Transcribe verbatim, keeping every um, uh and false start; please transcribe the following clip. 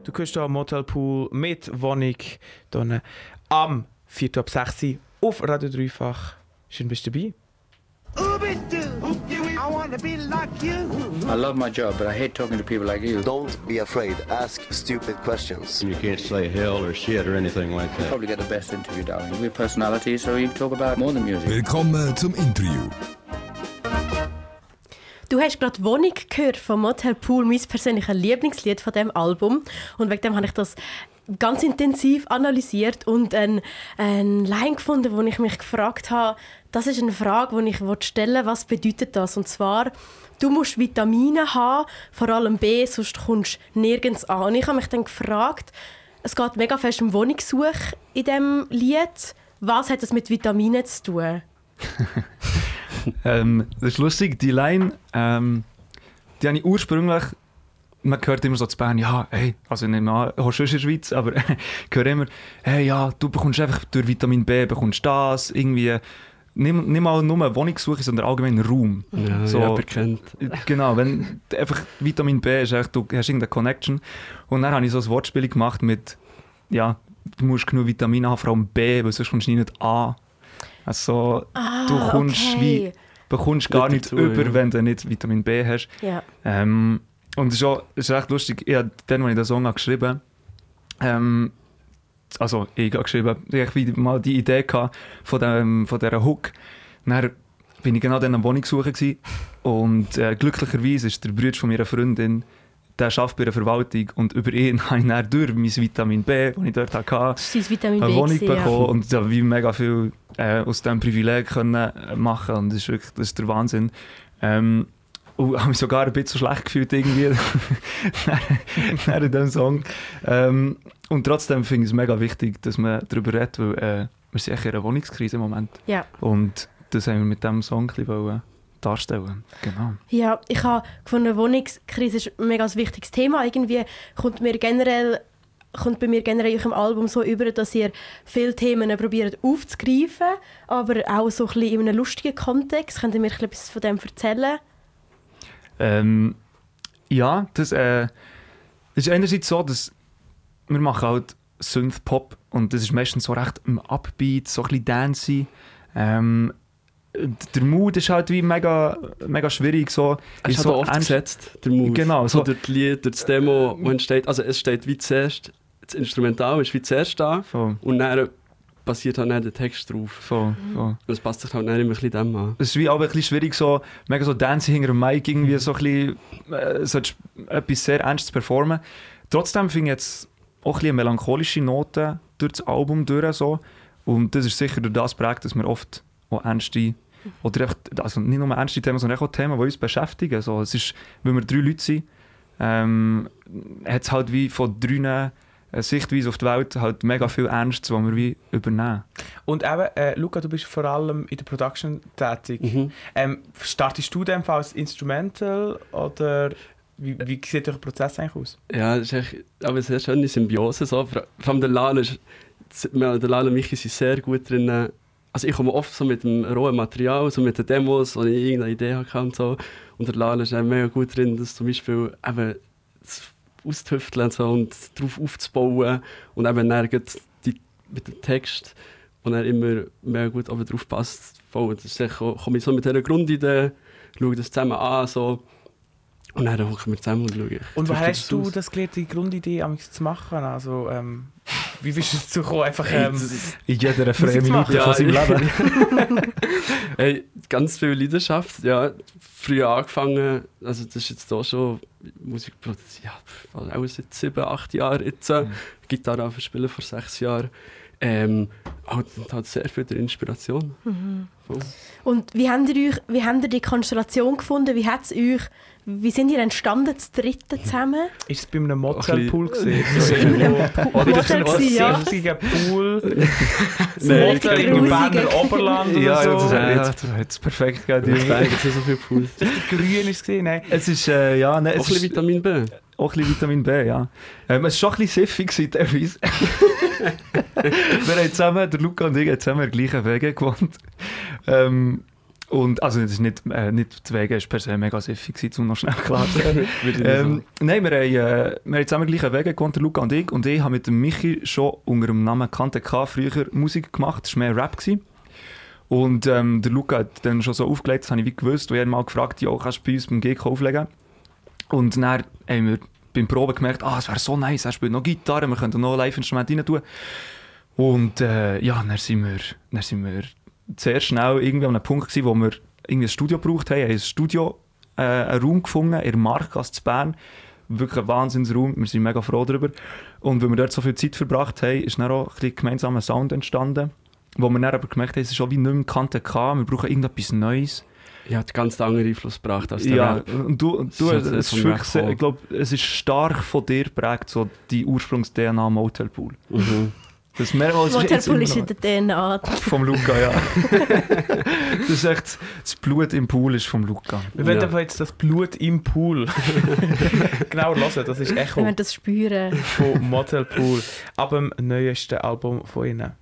Du hörst hier Motel Pool mit Wohnung hier am vier ab sechs auf Radio Dreifach. Schön, bist du dabei. I love my job, but I hate talking to people like you. Don't be afraid. Ask stupid questions. You can't say hell or shit or anything like You that. probably get the best interview, darling. We're personalities, so you talk about more than music. Willkommen zum Interview. Du hast gerade «Wohnung» gehört von Motel Pool, mein persönliches Lieblingslied von diesem Album. Und wegen dem habe ich das ganz intensiv analysiert und eine, eine Line gefunden, wo ich mich gefragt habe, das ist eine Frage, die ich stellen will, was bedeutet das? Und zwar, du musst Vitamine haben, vor allem B, sonst kommst du nirgends an. Und ich habe mich dann gefragt, es geht mega fest um Wohnungssuche in diesem Lied. Was hat das mit Vitaminen zu tun? ähm, das ist lustig, die Line, ähm, die habe ich ursprünglich, man hört immer so zu Bern, ja, hey, also nicht mal, auch schon in der Schweiz, aber ich höre immer, hey, ja, du bekommst einfach durch Vitamin B, bekommst das, irgendwie, nicht, nicht mal nur eine Wohnungssuche, sondern allgemein Raum. Ja, so, ja, bekannt. Genau, wenn einfach Vitamin B ist, echt, du hast irgendeine Connection. Und dann habe ich so ein Wortspiel gemacht mit, ja, du musst genug Vitamine haben, vor allem B, weil sonst kommst du nicht A. Also, ah, du kommst okay. wie, bekommst gar Nicht nichts dazu, über, ja. wenn du nicht Vitamin B hast. Ja. Ähm, und es ist, auch, es ist recht lustig, ich habe dann, als ich den Song habe geschrieben ähm, also ich habe geschrieben, ich hatte mal die Idee gehabt von, dem, von dieser Hook. Dann bin ich genau dann am Wohnungssuche gewesen. Und äh, glücklicherweise ist der Bruder von meiner Freundin, der arbeitet bei einer Verwaltung und über ihn habe ich dann durch mein Vitamin B, das ich dort hatte, Das ist Vitamin eine B Wohnung gewesen, bekommen ja. und ja, wie mega viel äh, aus diesem Privileg können äh, machen und das ist wirklich das ist der Wahnsinn. Ähm, und habe mich sogar ein bisschen schlecht gefühlt irgendwie nach diesem Song. Ähm, und trotzdem finde ich es mega wichtig, dass man darüber redet, weil äh, wir sind echt in einer Wohnungskrise im Moment. Ja. Und das haben wir mit diesem Song ein bisschen darstellen. Genau. Ja, ich habe gefunden, Wohnungskrise ist ein mega wichtiges Thema. Irgendwie kommt, mir generell, kommt bei mir generell im Album so über, dass ihr viele Themen probiert aufzugreifen, aber auch so ein bisschen in einem lustigen Kontext. Könnt ihr mir etwas von dem erzählen? Ähm, ja, das äh, ist einerseits so, dass wir machen halt Synth-Pop und das ist meistens so recht im Upbeat, so ein bisschen dancey. Ähm, der Mood ist halt wie mega, mega schwierig. So. Es ist halt so oft gesetzt, der Mood. Genau. So So. durch die Lied, durch das Demo, wo entsteht, also es steht wie zuerst, das Instrumental ist wie zuerst da Voll, und dann passiert halt dann der Text drauf. voll, voll. Und es passt sich halt dann immer ein bisschen dem an. Es ist wie auch ein bisschen schwierig, so, mega so dancey hinter dem Mic, irgendwie so ein bisschen, äh, so etwas sehr Ernstes zu performen. Trotzdem finde ich jetzt auch ein bisschen melancholische Noten durch das Album durch. So. Und das ist sicher durch das prägt, dass wir oft auch ernste, oder echt, also nicht nur ernste Themen, sondern auch Themen, die uns beschäftigen. So, es ist, weil wir drei Leute sind, ähm, hat es halt wie von drei äh, Sichtweise auf die Welt halt mega viel Ernstes, was wir wie übernehmen. Und eben, äh, Luca, du bist vor allem in der Production tätig. Mhm. Ähm, startest du den als Instrumental oder wie, wie sieht der Prozess eigentlich aus? Ja, das ist echt, aber eine sehr schöne Symbiose. So. Vor vor allem der Lala, ist, der Lala und Michi sind sehr gut drin. Also ich komme oft so mit dem rohen Material, so mit den Demos, wo ich irgendeine Idee hatte und so. Und der Lala ist mega gut drin, das zum Beispiel eben auszutüfteln so, und darauf aufzubauen. Und eben dann die, mit dem Text, und dann immer mega gut oben drauf passt. Voll. Das ist echt, komme ich so mit dieser Grundidee, schaue das zusammen an, so. Und dann hocken wir zusammen und schauen. Und woher hast du aus. das gelernt, die Grundidee zu machen? Also, ähm, wie bist du dazu gekommen? Einfach, ähm, In jeder freien Musik Minute machen. von seinem Ja, Leben. Hey, ganz viel Leidenschaft, ja. Früher angefangen, also das ist jetzt auch schon Musik produziert, ja, auch seit sieben, acht Jahren jetzt. Mhm. Gitarre spielen vor sechs Jahren. Ähm, halt, halt sehr viel der Inspiration. Mhm. Und wie habt ihr, euch, wie habt ihr die Konstellation gefunden? Wie, hat's euch, wie sind ihr entstanden, zu dritten zusammen? ist es bei einem Ein Motel-Pool bisschen- gesehen? So irgendwo. Oder ist es ein Motel gewesen, ja. riesiger Pool? Nein, Motel im grusiger. Berner Oberland oder Ja, so? ja, das Ja. hat ja, jetzt perfekt Da gegeben. gibt es so viel Pools. Grün ist es gesehen, nein. Es ist, äh, ja, nein, Auch ein es bisschen ist Vitamin B. auch ein bisschen Vitamin B, ja. Ähm, es war schon ein bisschen siffig teilweise. Wir haben zusammen, der Luca und ich, haben zusammen in der gleichen Wege gewohnt. Ähm, Und, also das ist nicht, äh, nicht deswegen, es war per se mega siffig, um noch schnell klar zu sagen. ähm, Nein, wir haben, äh, wir haben zusammen gleichen Wege gewohnt, der Luca und ich. Und ich habe mit dem Michi schon unter dem Namen Kante K früher Musik gemacht. Das war mehr Rap gewesen. Und ähm, der Luca hat dann schon so aufgelegt, das habe ich wie gewusst. Und er hat mal gefragt, ja, kannst du bei uns beim G K auflegen? Und dann haben wir beim Proben gemerkt, ah, es wäre so nice, er spielt noch Gitarre, wir könnten noch Live-Instrumente rein tun. Und äh, ja, dann sind, wir, dann sind wir sehr schnell irgendwie an einem Punkt gewesen, wo wir irgendwie ein Studio gebraucht haben. Wir haben ein Studio, äh, einen Raum gefunden, in der Marktgasse zu Bern. Wirklich ein Wahnsinnsraum, wir sind mega froh darüber. Und weil wir dort so viel Zeit verbracht haben, ist dann auch ein bisschen gemeinsamer Sound entstanden. Wo wir dann aber gemerkt haben, es ist schon wie nicht mehr Kante K, wir brauchen irgendetwas Neues. Ja, hat ganz anderen Einfluss gebracht als der Ja, Rap. und du, du Das ist es ist vom wirklich Rap sehr, gekommen. ich glaube, es ist stark von dir geprägt, so die Ursprungs-D N A Motel Pool. Mhm. Das mehrmals Motelpool ist immer in der D N A. noch- vom Luca, ja. Das ist echt, das Blut im Pool ist vom Luca. Wir wollen Ja. einfach jetzt das Blut im Pool genau hören, das ist Wir Echo wollen das spüren. von Motel Pool ab dem neuesten Album von ihnen.